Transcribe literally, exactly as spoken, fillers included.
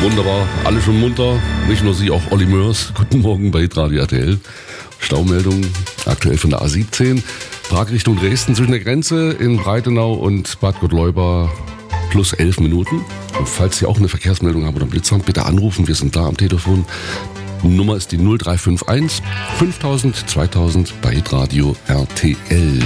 Wunderbar, alle schon munter, nicht nur Sie, auch Olli Mörs. Guten Morgen bei Hitradio R T L. Staumeldung aktuell von der A siebzehn. Fahrtrichtung Dresden zwischen der Grenze in Breitenau und Bad Gottleuba plus elf Minuten. Und falls Sie auch eine Verkehrsmeldung haben oder einen Blitz haben, bitte anrufen, wir sind da am Telefon. Die Nummer ist die null drei fünf eins fünftausend zweitausend bei Hitradio R T L.